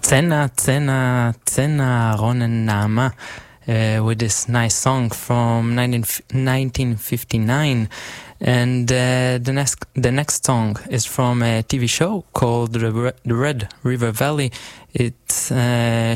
Tsena Ronen Nama with this nice song from 1959. And the next song is from a TV show called The Red River Valley. It's